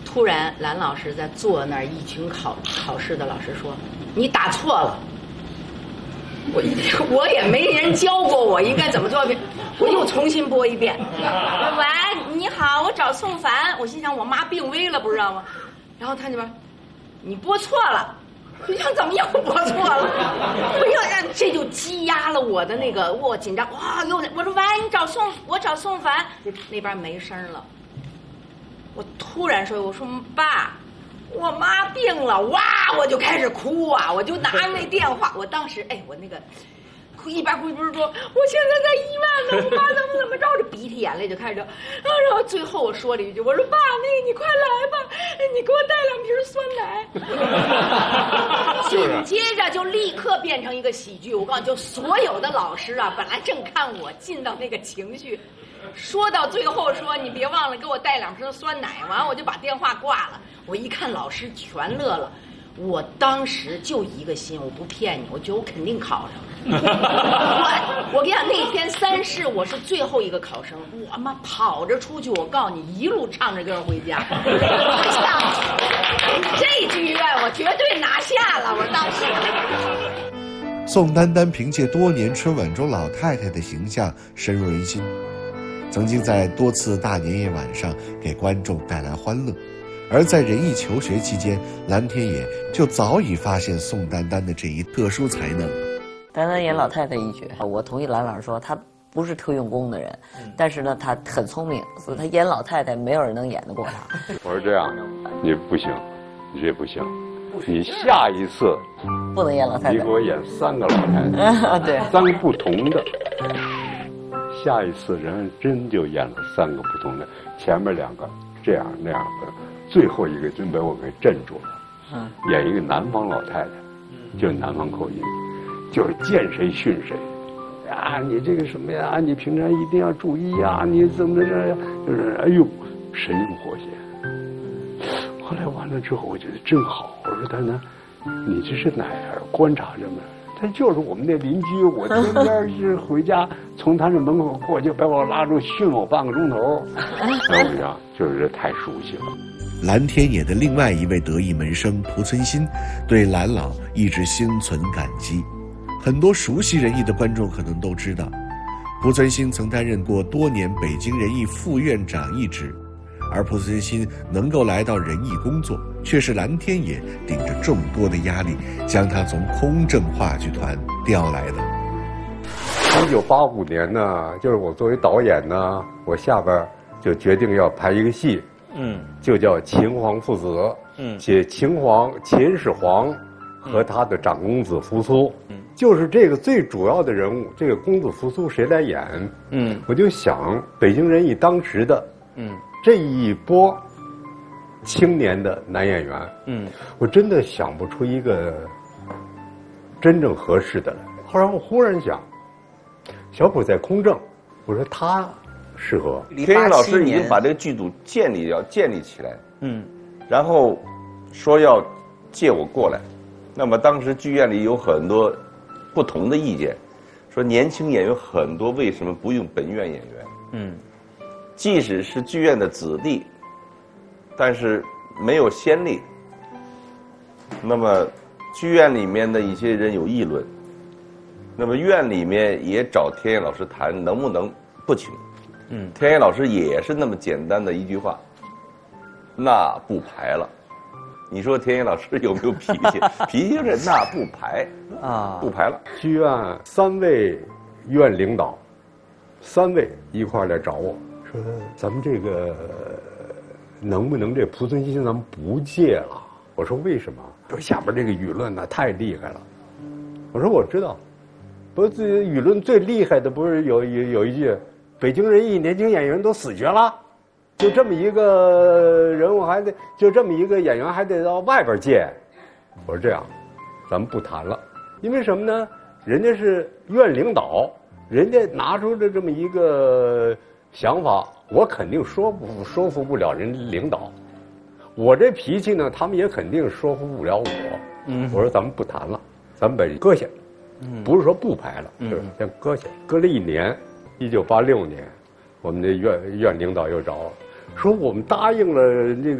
突然兰老师在坐那儿，一群考试的老师说：“你打错了。”我也没人教过我应该怎么做，我又重新播一遍。喂，你好，我找宋凡。我心想我妈病危了，不知道吗？然后他那边，你播错了。我想怎么又播错了？这就积压了我的那个，我紧张，哇，又我说喂，我找宋凡，那边没声了。我突然说，我说爸，我妈病了，哇，我就开始哭啊，我就拿那电话，我当时我那个一边哭一边说，我现在在医院呢，我妈怎么着，这鼻涕眼泪就开始，然后最后我说了一句，我说爸，你快来吧，你给我带2瓶酸奶。紧接着就立刻变成一个喜剧，我告诉你，就所有的老师啊，本来正看我进到那个情绪，说到最后说你别忘了给我带2瓶酸奶，完我就把电话挂了。我一看老师全乐了，我当时就一个心，我不骗你，我觉得我肯定考上。我跟你讲，那天3试我是最后一个考生，我妈跑着出去，我告诉你，一路唱着歌回家。这剧院我绝对拿下了，我当时。 宋丹丹凭借多年春晚中老太太的形象深入人心，曾经在多次大年夜晚上给观众带来欢乐。而在仁义求学期间，蓝天野就早已发现宋丹丹的这一特殊才能。 丹丹演老太太一绝，我同意兰老师说，她不是特用功的人，但是呢，她很聪明，所以她演老太太没有人能演得过她。 我说这样，你不行，你这不行，你下一次不能演老太太， 你给我演3个老太太， 对 ，3个不同的。下一次人真就演了3个不同的，前面2个这样那样的，最后一个真把我给镇住了。演一个南方老太太，就是南方口音，就是见谁训谁。啊，你这个什么呀？你平常一定要注意呀！你怎么着？就是哎呦，神勇活现。后来完了之后，我觉得真好。我说丹丹，你这是哪儿观察着呢？他就是我们那邻居，我天天是回家从他那门口过，就把我拉住训我半个钟头。那我讲，就是太熟悉了。 蓝天野的另外一位得意门生蒲存昕，对蓝老一直心存感激。很多熟悉仁义的观众可能都知道，蒲存昕曾担任过多年北京仁义副院长一职，而蒲存昕能够来到仁义工作，却是蓝天野顶着众多的压力，将他从空政话剧团调来的。 1985年呢，就是我作为导演呢，我下边就决定要拍一个戏，就叫《秦皇父子》，写秦始皇和他的长公子扶苏，就是这个最主要的人物，这个公子扶苏谁来演？我就想北京人艺当时的，这一波青年的男演员，我真的想不出一个真正合适的来。后来我忽然想，小普在空政，我说他适合。 田野老师已经把这个剧组建立起来，然后说要借我过来。那么当时剧院里有很多不同的意见，说年轻演员很多，为什么不用本院演员？即使是剧院的子弟，但是没有先例。那么剧院里面的一些人有议论，那么院里面也找田野老师谈能不能不请。田野老师也是那么简单的一句话，那不排了。你说田野老师有没有脾气？脾气就是那不排啊，不排了。 剧院3位院领导，3位一块来找我说，咱们这个能不能这蒲存昕咱们不借了？我说为什么？说下边这个舆论呢太厉害了。我说我知道，不是舆论最厉害的不是有一句，北京人艺年轻演员都死绝了。就这么一个人物就这么一个演员还得到外边借，我说这样，咱们不谈了，因为什么呢？人家是院领导，人家拿出的这么一个想法，我肯定说服不了人领导，我这脾气呢，他们也肯定说服不了我。我说咱们不谈了，咱们把搁下，不是说不排了，就是先搁下，搁了1年，1986年，我们的院领导又找我。说我们答应了这个